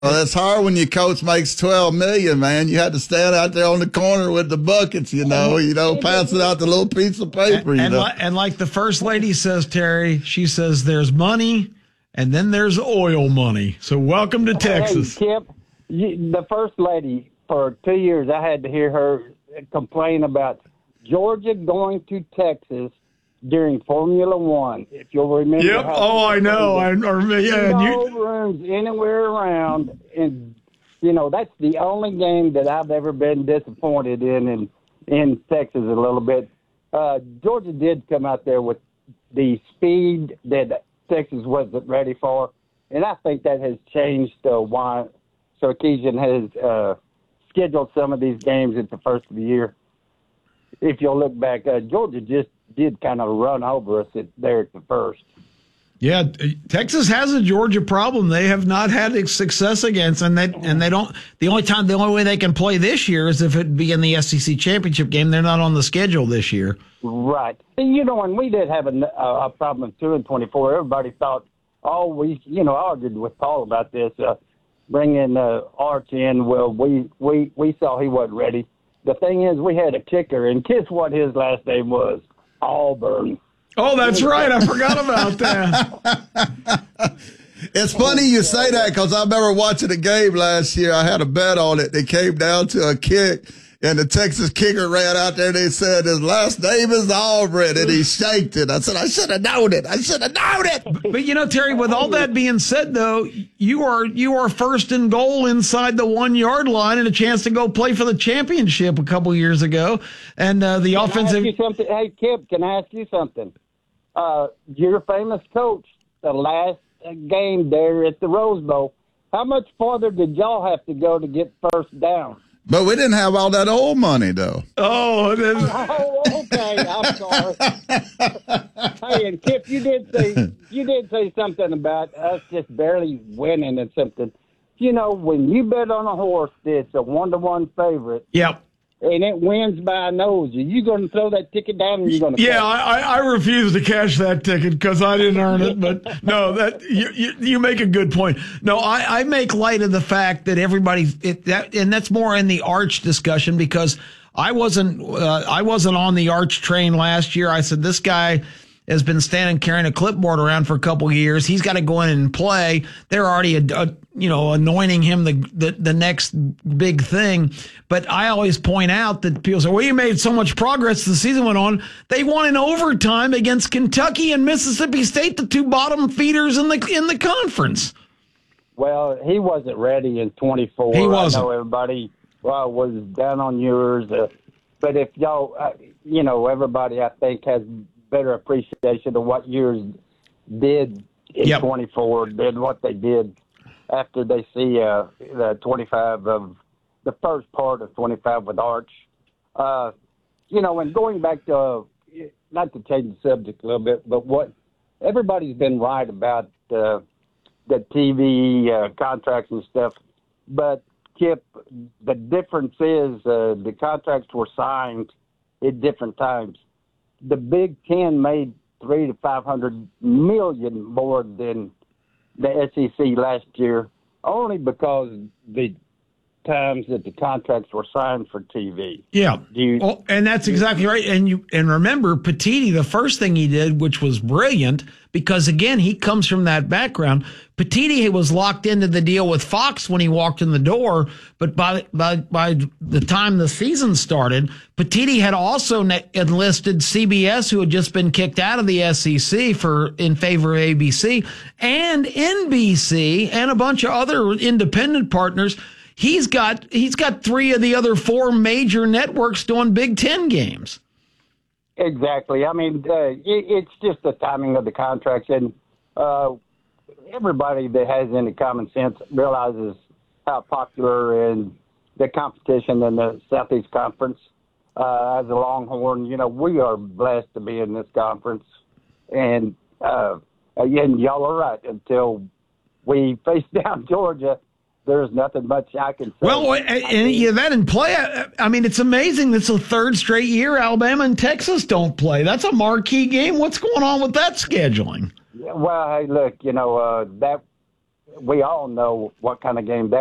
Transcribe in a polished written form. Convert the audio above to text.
Well, that's hard when your coach makes $12 million, man. You had to stand out there on the corner with the buckets, passing out the little piece of paper. And like the first lady says, Terry, she says there's money and then there's oil money. So welcome to Texas. Hey, Kip, the first lady, for 2 years, I had to hear her complain about Georgia going to Texas during Formula One, if you'll remember. Yep. Oh, I know. No rooms anywhere around, and that's the only game that I've ever been disappointed in Texas a little bit. Georgia did come out there with the speed that Texas wasn't ready for, and I think that has changed why Sarkisian has scheduled some of these games at the first of the year. If you'll look back, Georgia just did kind of run over us there at the first. Yeah, Texas has a Georgia problem. They have not had success against, and they don't. The only way they can play this year is if it be in the SEC championship game. They're not on the schedule this year. Right. And and we did have a problem 2-24. Everybody thought, we argued with Paul about this, bringing Arch in. Well, we saw he wasn't ready. The thing is, we had a kicker, and guess what his last name was? Auburn. Oh, that's right. I forgot about that. It's funny you say that because I remember watching a game last year. I had a bet on it. It came down to a kick, and the Texas kicker ran out there and they said his last name is Auburn, and he shaked it. I said, I should have known it. But Terry, with all that being said, though, you are first and goal inside the 1 yard line and a chance to go play for the championship a couple years ago. And the offensive. Hey, Kip, can I ask you something? Your famous coach, the last game there at the Rose Bowl, how much farther did y'all have to go to get first down? But we didn't have all that old money, though. Oh, okay. I'm sorry. Hey, and Kip, you did say something about us just barely winning and something. When you bet on a horse that's a 1-to-1 favorite. Yep. And it wins by a nose. Are you going to throw that ticket down, or are you going to? Yeah, I refuse to cash that ticket because I didn't earn it. But no, that you make a good point. No, I make light of the fact that and that's more in the Arch discussion because I wasn't on the Arch train last year. I said this guy has been standing carrying a clipboard around for a couple of years. He's got to go in and play. They're already anointing him the next big thing. But I always point out that people say, well, you made so much progress as the season went on. They won in overtime against Kentucky and Mississippi State, the two bottom feeders in the conference. Well, he wasn't ready in 24. He wasn't. I know everybody was down on yours. But if y'all, everybody I think has better appreciation of what yours did in 24 than what they did after they see the 25 of the first part of 25 with Arch. And going back to, not to change the subject a little bit, but what everybody's been right about the TV contracts and stuff. But, Kip, the difference is the contracts were signed at different times. The Big Ten made $300 to $500 million more than the SEC last year, only because the times that the contracts were signed for TV. Yeah, and that's exactly right. And remember, Petitti, the first thing he did, which was brilliant, because again he comes from that background. Petitti was locked into the deal with Fox when he walked in the door, but by the time the season started, Petitti had also enlisted CBS, who had just been kicked out of the SEC in favor of ABC, and NBC, and a bunch of other independent partners. He's got three of the other four major networks doing Big Ten games. Exactly. I mean, it's just the timing of the contracts, and everybody that has any common sense realizes how popular and the competition in the Southeast Conference. As a Longhorn, we are blessed to be in this conference, and y'all are right. Until we face down Georgia, there's nothing much I can say. Well, and that in play, I mean, it's amazing. It's the third straight year Alabama and Texas don't play. That's a marquee game. What's going on with that scheduling? Well, hey, look, that we all know what kind of game